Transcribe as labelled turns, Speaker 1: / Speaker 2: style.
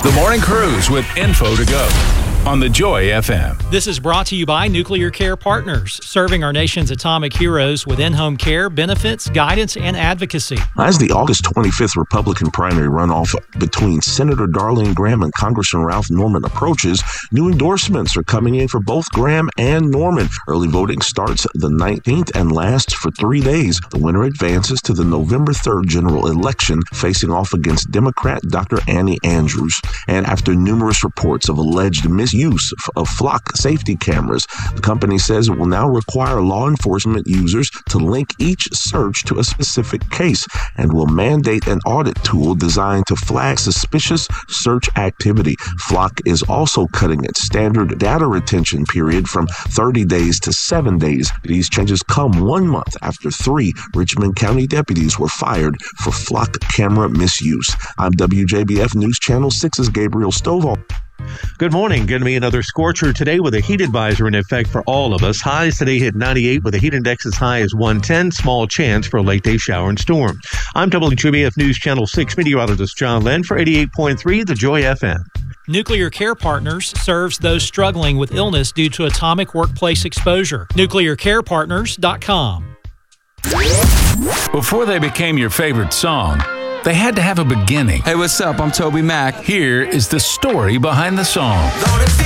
Speaker 1: The Morning Cruise with info to go on the Joy FM.
Speaker 2: This is brought to you by Nuclear Care Partners, serving our nation's atomic heroes with in-home care, benefits, guidance, and advocacy.
Speaker 3: As the August 25th Republican primary runoff between Senator Darlene Graham and Congressman Ralph Norman approaches, new endorsements are coming in for both Graham and Norman. Early voting starts the 19th and lasts for 3 days. The winner advances to the November 3rd general election, facing off against Democrat Dr. Annie Andrews. And after numerous reports of alleged misuse of flock safety cameras, the company says it will now require law enforcement users to link each search to a specific case and will mandate an audit tool designed to flag suspicious search activity. Flock is also cutting its standard data retention period from 30 days to 7 days. These changes come 1 month after 3 Richmond County deputies were fired for flock camera misuse. I'm WJBF News Channel 6's Gabriel Stovall.
Speaker 4: Good morning. Going to be another scorcher today with a heat advisor in effect for all of us. Highs today hit 98 with a heat index as high as 110. Small chance for a late day shower and storm. I'm WJBF News Channel 6 meteorologist John Lynn for 88.3 The Joy FM.
Speaker 2: Nuclear Care Partners serves those struggling with illness due to atomic workplace exposure. NuclearCarePartners.com.
Speaker 1: Before they became your favorite song, they had to have a beginning.
Speaker 5: Hey, what's up? I'm Toby Mac.
Speaker 1: Here is the story behind the song.